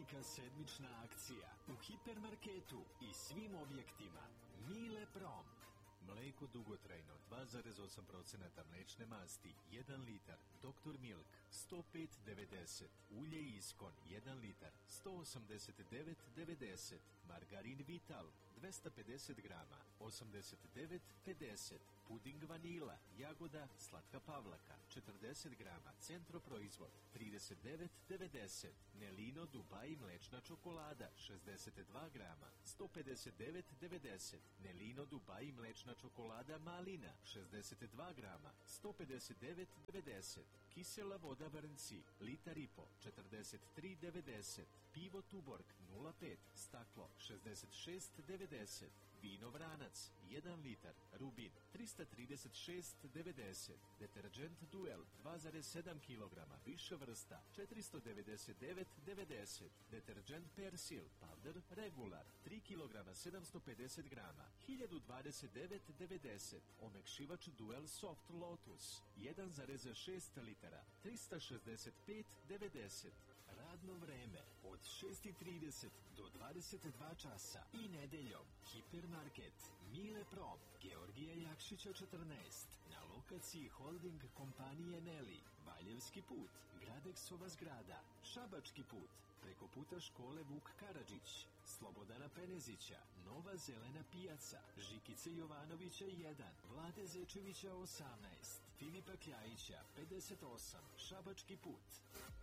velika sedmična akcija u hipermarketu i svim objektima. Mile Prom. Mleko dugotrajno 2,8% mlečne masti 1 litar, Dr. Milk 105,90, ulje Iskon 1 litar 189,90, margarin Vital 250 grama 89,50, puding vanila, jagoda, slatka pavlaka 40 grama, Centro proizvod 39,90, Nelino Dubai mlečna čokolada 62 grama 159,90, Nelino Dubai mlečna čokolada Malina 62 grama 159,90, kisela voda Vrnci litar i po 43,90, pivo Tuborg 0,5 staklo 66,90, vino Vranac 1 litar, Rubin 336,90, deterđent Duel 2,7 kg, više vrsta 499,90, deterđent Persil Powder Regular 3 kg 750 grama 1029,90, omekšivač Duel Soft Lotus 1,6 litara 365,90. Radno vreme od 6:30 do 22 časa i nedeljom. Hipermarket Mile Prom, Georgija Jakšića 14, na lokaciji holding kompanije Neli, Valjevski put, Gradeksova zgrada, Šabački put, preko puta škole Vuk Karadžić, Slobodana Penezića, Nova zelena pijaca, Žikice Jovanovića 1, Vlade Zečevića 18, Filipa Kljajića 58, Šabački put.